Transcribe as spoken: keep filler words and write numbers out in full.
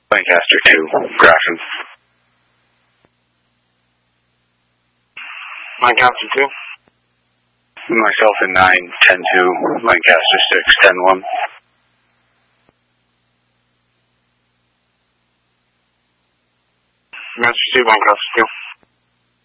Lancaster two, Grafton. Lancaster two. Myself in nine, ten two, Lancaster six, ten one. Master two, Lancaster two.